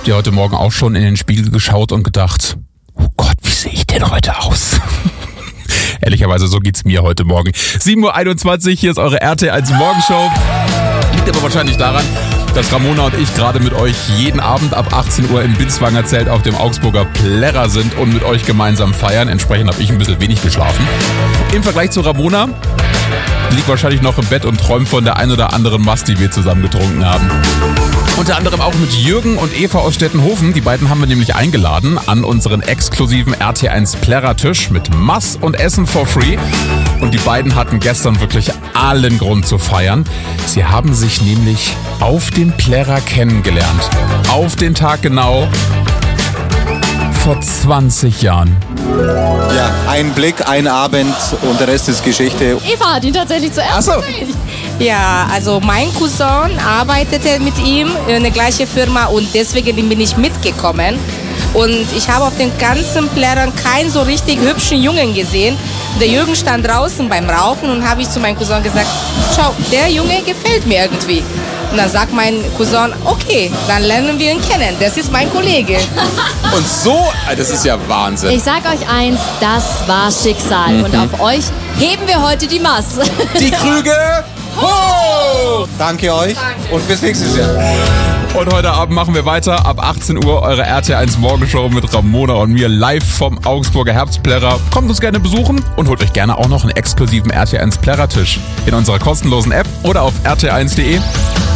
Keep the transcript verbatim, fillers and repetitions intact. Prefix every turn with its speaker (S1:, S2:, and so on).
S1: Habt ihr heute Morgen auch schon in den Spiegel geschaut und gedacht, oh Gott, wie sehe ich denn heute aus? Ehrlicherweise, so geht's mir heute Morgen. sieben Uhr einundzwanzig, hier ist eure R T eins Morgenshow. Liegt aber wahrscheinlich daran, dass Ramona und ich gerade mit euch jeden Abend ab achtzehn Uhr im Binswanger Zelt auf dem Augsburger Plärrer sind und mit euch gemeinsam feiern. Entsprechend habe ich ein bisschen wenig geschlafen. Im Vergleich zu Ramona liegt wahrscheinlich noch im Bett und träumt von der ein oder anderen Mast, die wir zusammen getrunken haben. Unter anderem auch mit Jürgen und Eva aus Stettenhofen. Die beiden haben wir nämlich eingeladen an unseren exklusiven R T eins Plärrer-Tisch mit Mass und Essen for free. Und die beiden hatten gestern wirklich allen Grund zu feiern. Sie haben sich nämlich auf dem Plärrer kennengelernt. Auf den Tag genau vor zwanzig Jahren.
S2: Ja, ein Blick, ein Abend und der Rest ist Geschichte.
S3: Eva hat ihn tatsächlich zuerst
S1: Ach so.
S3: gesehen.
S4: Ja, also mein Cousin arbeitete mit ihm in der gleichen Firma und deswegen bin ich mitgekommen. Und ich habe auf den ganzen Plärrern keinen so richtig hübschen Jungen gesehen. Der Jürgen stand draußen beim Rauchen und habe ich zu meinem Cousin gesagt, schau, der Junge gefällt mir irgendwie. Und dann sagt mein Cousin, okay, dann lernen wir ihn kennen, das ist mein Kollege.
S1: Und so, das ist ja Wahnsinn.
S3: Ich sag euch eins, das war Schicksal.
S1: Mhm.
S3: Und auf euch heben wir heute die Masse.
S1: Die Krüge hoch!
S2: Danke euch und bis nächstes Jahr.
S1: Und heute Abend machen wir weiter. Ab achtzehn Uhr eure R T eins Morgenshow mit Ramona und mir live vom Augsburger Herbstplärrer. Kommt uns gerne besuchen und holt euch gerne auch noch einen exklusiven R T eins Plärrer-Tisch in unserer kostenlosen App oder auf r t eins punkt de.